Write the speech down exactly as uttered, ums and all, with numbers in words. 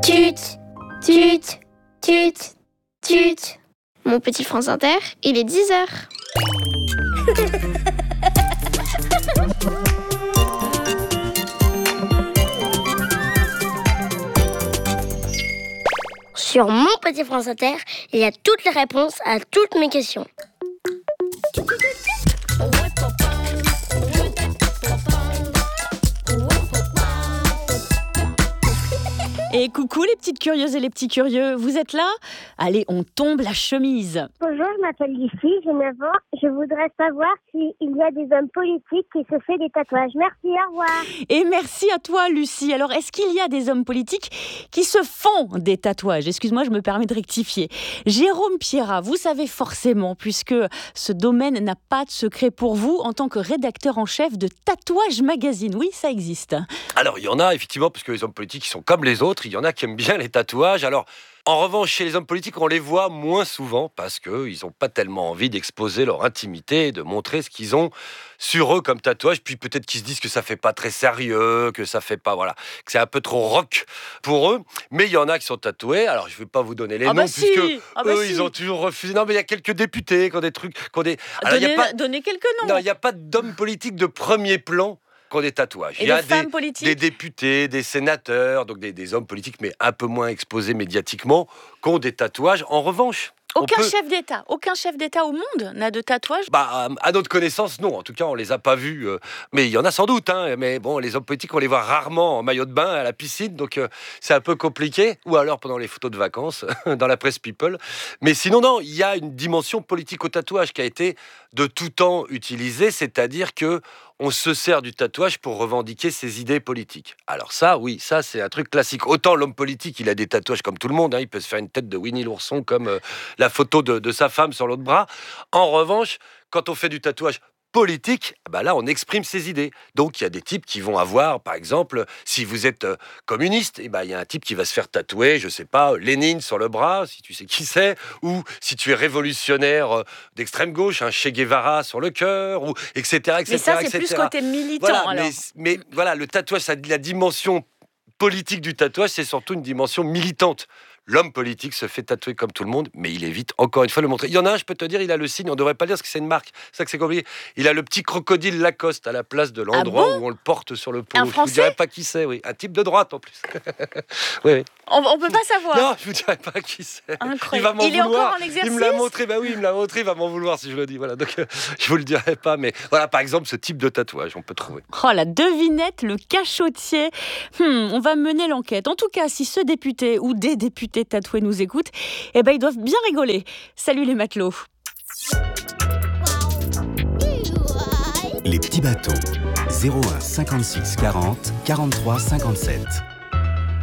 Tut, tut, tut, tut. Mon petit France Inter, il est dix heures. Sur mon petit France Inter, il y a toutes les réponses à toutes mes questions. Et coucou les petites curieuses et les petits curieux, vous êtes là ? Allez, on tombe la chemise. Bonjour, je m'appelle Lucie, j'ai neuf ans. Je voudrais savoir s'il y a des hommes politiques qui se font des tatouages. Merci, au revoir. Et merci à toi Lucie. Alors, est-ce qu'il y a des hommes politiques qui se font des tatouages ? Excuse-moi, je me permets de rectifier. Jérôme Pierrat, vous savez forcément, puisque ce domaine n'a pas de secret pour vous, en tant que rédacteur en chef de Tatouage Magazine. Oui, ça existe. Alors, il y en a effectivement, parce que les hommes politiques, ils sont comme les autres. Il y en a qui aiment bien les tatouages. Alors, en revanche, chez les hommes politiques, on les voit moins souvent parce qu'ils n'ont pas tellement envie d'exposer leur intimité, de montrer ce qu'ils ont sur eux comme tatouage. Puis peut-être qu'ils se disent que ça fait pas très sérieux, que ça fait pas, voilà, que c'est un peu trop rock pour eux. Mais il y en a qui sont tatoués. Alors, je vais pas vous donner les ah noms bah puisque si ah bah eux, si. ils ont toujours refusé. Non, mais il y a quelques députés qui ont des trucs, qui ont des. Alors, Donnez, y a pas... donnez quelques noms. Non, il n'y a pas d'hommes politiques de premier plan. Des tatouages. Et il y a de femmes des, politiques des députés, des sénateurs, donc des, des hommes politiques, mais un peu moins exposés médiatiquement, qui ont des tatouages. En revanche, aucun on peut... chef d'État, aucun chef d'État au monde n'a de tatouage. Bah, à notre connaissance, non. En tout cas, on les a pas vus. Euh, mais il y en a sans doute. Hein, mais bon, les hommes politiques, on les voit rarement en maillot de bain à la piscine, donc euh, c'est un peu compliqué. Ou alors pendant les photos de vacances dans la presse People. Mais sinon, non, il y a une dimension politique au tatouage qui a été de tout temps utilisée, c'est-à-dire que on se sert du tatouage pour revendiquer ses idées politiques. Alors ça, oui, ça c'est un truc classique. Autant l'homme politique, il a des tatouages comme tout le monde, hein, il peut se faire une tête de Winnie l'ourson comme euh, la photo de, de sa femme sur l'autre bras. En revanche, quand on fait du tatouage politique, bah là on exprime ses idées. Donc il y a des types qui vont avoir, par exemple, si vous êtes euh, communiste, et bah il y a un type qui va se faire tatouer, je sais pas, Lénine sur le bras, si tu sais qui c'est, ou si tu es révolutionnaire euh, d'extrême gauche, un Che Guevara sur le cœur, ou et cetera, et cetera. Mais ça c'est et cetera. plus côté militant. Voilà, alors. mais, mais voilà, le tatouage, ça, la dimension politique du tatouage, c'est surtout une dimension militante. L'homme politique se fait tatouer comme tout le monde, mais il évite encore une fois de le montrer. Il y en a un, je peux te dire, il a le signe, on ne devrait pas le dire parce que c'est une marque, c'est ça que c'est compliqué. Il a le petit crocodile Lacoste à la place de l'endroit ah bon où on le porte sur le polo. Un je ne Français vous dirai pas qui c'est, oui. Un type de droite en plus. oui, oui. On ne peut pas savoir. Non, je ne vous dirai pas qui c'est. Incroyable. Il va m'en il est vouloir. encore en exercice. Il me l'a montré, bah oui, il me l'a montré, il va m'en vouloir si je le dis. Voilà, donc euh, je vous le dirai pas, mais voilà, par exemple, ce type de tatouage, on peut trouver. Oh, la devinette, le cachotier. Hmm, on va mener l'enquête. En tout cas, si ce député ou des députés tatoués nous écoutent, eh ben, ils doivent bien rigoler. Salut les matelots. Les petits bateaux. zéro un cinquante-six quarante quarante-trois cinquante-sept.